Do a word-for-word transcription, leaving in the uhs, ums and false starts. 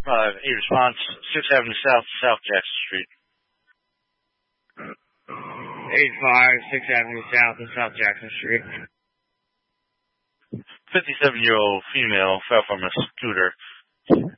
Uh, a response, sixth Avenue South, South Jackson Street. eight five, sixth Avenue South and South Jackson Street. fifty-seven-year-old female fell from a scooter.